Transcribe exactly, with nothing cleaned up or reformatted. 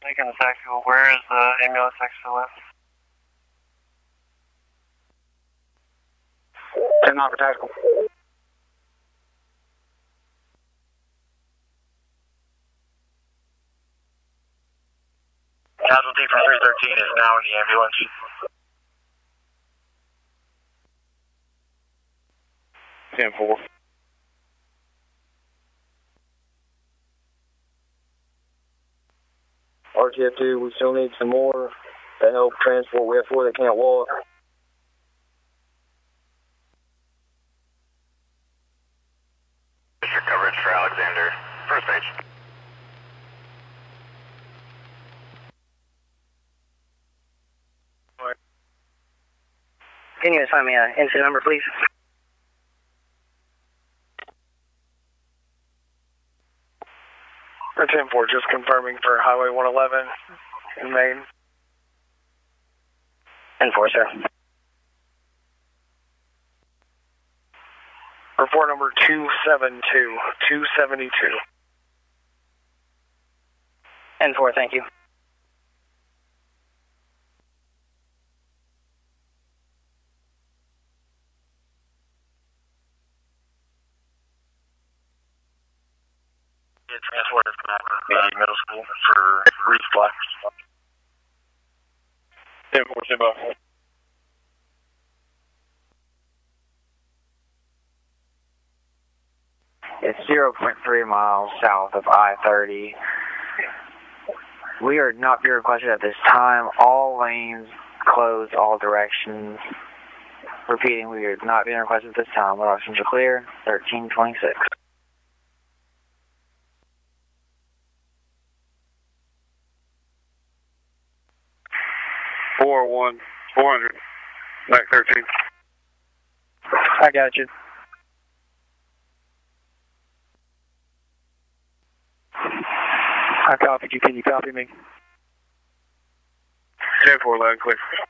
Lincoln to Taxiwell. Where is the ambulance exit left? ten nine for Tactical. Casualty from three thirteen is now in the ambulance. ten four. R T F two, we still need some more to help transport. We have four that can't walk. Your coverage for Alexander. First page. Can you assign me an incident number, please? ten four, just confirming for Highway one eleven in Maine. ten four, sir. Report number two seven two, two seventy-two. ten four, thank you. Transported from the middle school for resupply. ten four, Simba. It's zero point three miles south of I thirty. We are not being requested at this time. All lanes closed, all directions. Repeating, we are not being requested at this time. All options are clear. thirteen twenty-six. four one, four hundred, back thirteen. I got you. I copied you. Can you copy me? ten four, loud and clear.